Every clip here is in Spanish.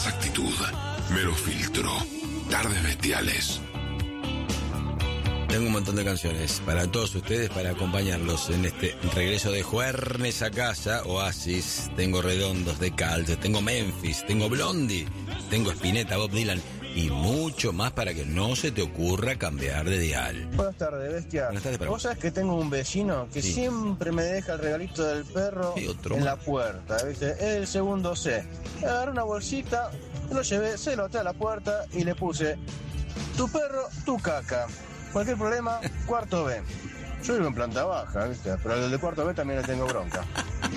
más actitud, menos filtro. Tardes Bestiales. Tengo un montón de canciones para todos ustedes, para acompañarlos en este regreso de Juernes a casa. Oasis, tengo Redondos de Cult, tengo Memphis, tengo Blondie, tengo Spinetta, Bob Dylan y mucho más para que no se te ocurra cambiar de dial. Buenas tardes, bestia. Buenas tardes para vos. Sabés que tengo un vecino que siempre me deja el regalito del perro en la puerta, ¿viste? Es el segundo C. Agarré una bolsita, lo llevé, se lo até a la puerta y le puse: tu perro, tu caca. Cualquier problema, cuarto B. Yo vivo en planta baja, ¿viste? Pero al de cuarto B también le tengo bronca.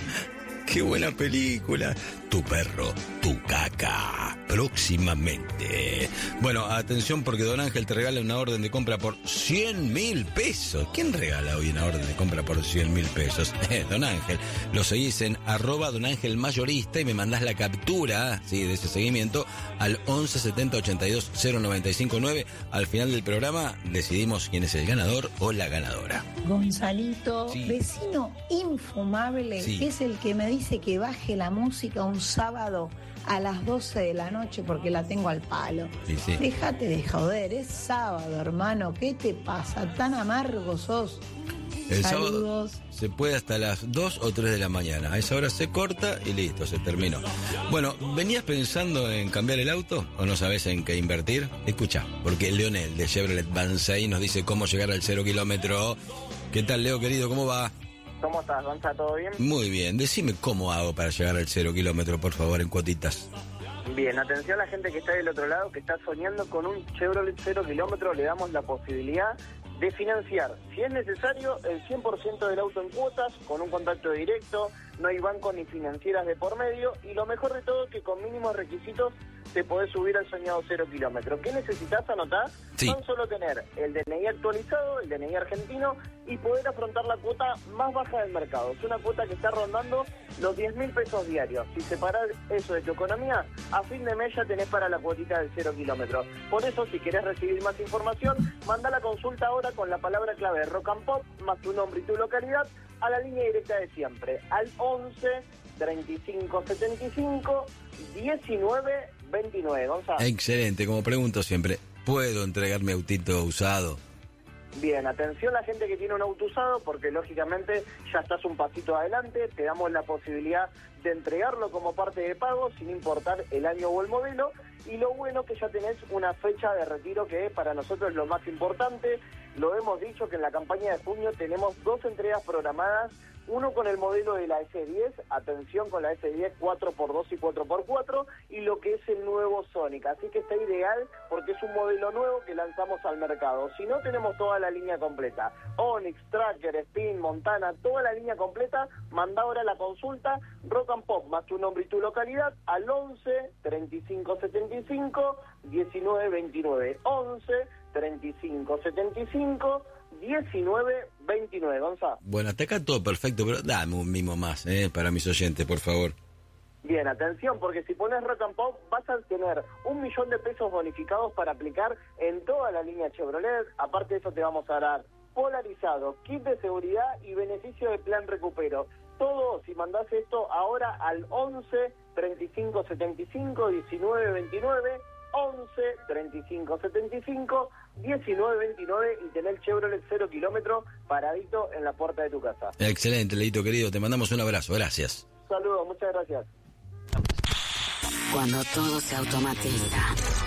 ¡Qué buena película! Tu perro, tu caca. Próximamente. Bueno, atención porque Don Ángel te regala una orden de compra por 100.000 pesos. ¿Quién regala hoy una orden de compra por 100.000 pesos? Don Ángel. Lo seguís en @DonAngelMayorista y me mandás la captura, sí, de ese seguimiento al 11 70 82 095 9. Al final del programa decidimos quién es el ganador o la ganadora. Gonzalito, vecino infumable, es el que me dice que baje la música un sábado a las 12 de la noche porque la tengo al palo. Déjate de joder, es sábado, hermano. ¿Qué te pasa? ¿Tan amargo sos? El Saludos. sábado se puede hasta las 2 o 3 de la mañana. A esa hora se corta y listo, se terminó. Bueno, ¿venías pensando en cambiar el auto o no sabes en qué invertir? Escucha, porque Leonel de Chevrolet Banzai nos dice cómo llegar al 0 kilómetro. ¿Qué tal, Leo, querido? ¿Cómo va? ¿Cómo estás, Gonza? ¿Todo bien? Muy bien. Decime cómo hago para llegar al 0 kilómetro, por favor, en cuotitas. Bien, atención a la gente que está del otro lado, que está soñando con un Chevrolet 0 kilómetro. Le damos la posibilidad de financiar, si es necesario, el 100% del auto en cuotas, con un contacto directo, no hay bancos ni financieras de por medio, y lo mejor de todo es que con mínimos requisitos te podés subir al soñado 0 kilómetro. ¿Qué necesitas anotar? Tan solo tener el DNI actualizado, el DNI argentino, y poder afrontar la cuota más baja del mercado. Es una cuota que está rondando los 10.000 pesos diarios. Si separás eso de tu economía, a fin de mes ya tenés para la cuotita del 0 kilómetro. Por eso, si querés recibir más información, manda la consulta ahora con la palabra clave Rock and Pop, más tu nombre y tu localidad, a la línea directa de siempre, al 11 35 75 19 29. Gonzalo. Excelente, como pregunto siempre, ¿puedo entregar mi autito usado? Bien, atención a la gente que tiene un auto usado, porque lógicamente ya estás un pasito adelante, te damos la posibilidad de entregarlo como parte de pago, sin importar el año o el modelo, y lo bueno que ya tenés una fecha de retiro que para nosotros es lo más importante. Lo hemos dicho que en la campaña de junio tenemos 2 entregas programadas, uno con el modelo de la S10, atención con la S10 4x2 y 4x4, y lo que es el nuevo Sonic, así que está ideal porque es un modelo nuevo que lanzamos al mercado. Si no, tenemos toda la línea completa, Onix, Tracker, Spin, Montana, toda la línea completa. Manda ahora la consulta, Rock and Pop, más tu nombre y tu localidad, al 11 35 75 19 29, 11 35 75 19 29, Gonzalo. Bueno, hasta acá todo perfecto, pero dame un mimo más, para mis oyentes, por favor. Bien, atención, porque si pones Rock and Pop vas a tener 1.000.000 de pesos bonificados para aplicar en toda la línea Chevrolet. Aparte de eso te vamos a dar polarizado, kit de seguridad y beneficio de plan recupero. Todo si mandás esto ahora al 11 35 75 19 29, 11 35 75 19 29 y tener Chevrolet 0 kilómetro paradito en la puerta de tu casa. Excelente, Leito querido, te mandamos un abrazo, gracias. Saludos, muchas gracias. Cuando todo se automatiza.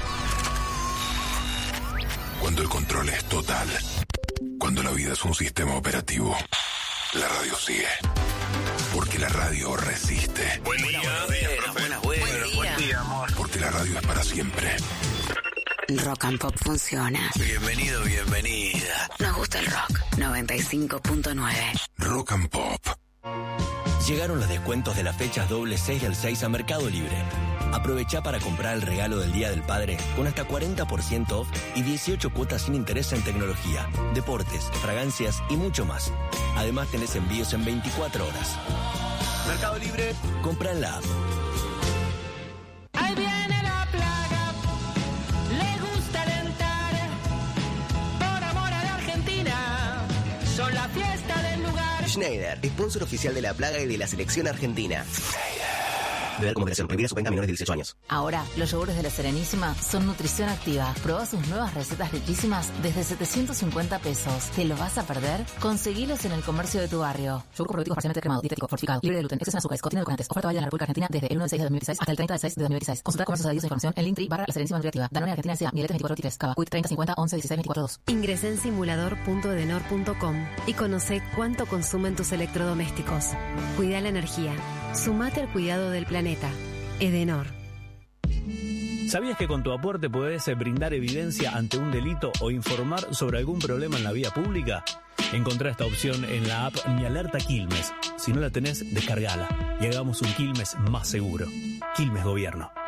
Cuando el control es total. Cuando la vida es un sistema operativo. La radio sigue. Porque la radio resiste. Buen día, Buen día, amor. Porque la radio es para siempre. Rock and Pop funciona. Bienvenido, bienvenida. Nos gusta el rock. 95.9. Rock and Pop. Llegaron los descuentos de las fechas doble 6 del 6 a Mercado Libre. Aprovecha para comprar el regalo del Día del Padre con hasta 40% off y 18 cuotas sin interés en tecnología, deportes, fragancias y mucho más. Además tenés envíos en 24 horas. Mercado Libre, compra en la app. Ahí viene la plaga, le gusta alentar, por amor a la Argentina, son la fiesta del lugar. Schneider, sponsor oficial de La Plaga y de la selección argentina. Beber con moderación. Prohibida su venta a menores de 18 años. Ahora, los yogures de La Serenísima son nutrición activa. Probá sus nuevas recetas riquísimas desde 750 pesos. ¿Te lo vas a perder? Conseguilos en el comercio de tu barrio. Yogur probiótico parcialmente cremado, dietético, fortificado, libre de gluten, exceso en azúcares, contiene edulcorantes. Oferta válida en la República Argentina desde el 1 de 6 de 2016 hasta el 30 de 6 de 2016. Consulta comercios adheridos e información en Linktree/La Serenísima Nutriactiva. Danone Argentina S.A. Miletes 2423. Cava. Quit 30 50 11 16 24 2. Ingresá en simulador.edenor.com y conoce cuánto consumen tus electrodomésticos. Cuida la energía. Sumate al cuidado del planeta. Edenor. ¿Sabías que con tu aporte podés brindar evidencia ante un delito o informar sobre algún problema en la vía pública? Encontrá esta opción en la app Mi Alerta Quilmes. Si no la tenés, descargala y hagamos un Quilmes más seguro. Quilmes Gobierno.